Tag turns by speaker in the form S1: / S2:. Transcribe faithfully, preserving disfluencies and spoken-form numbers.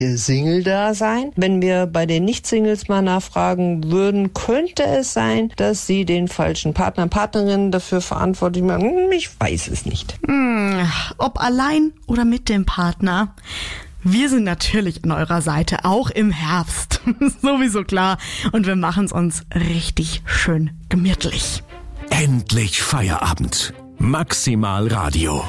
S1: Single-Dasein. Wenn wir bei den Nicht-Singles mal nachfragen würden, könnte es sein, dass sie den falschen Partner, Partnerin dafür verantwortlich machen. Ich weiß es nicht.
S2: Hm, ob allein oder mit dem Partner. Wir sind natürlich an eurer Seite, auch im Herbst. Sowieso klar. Und wir machen es uns richtig schön gemütlich.
S3: Endlich Feierabend. Maximal Radio.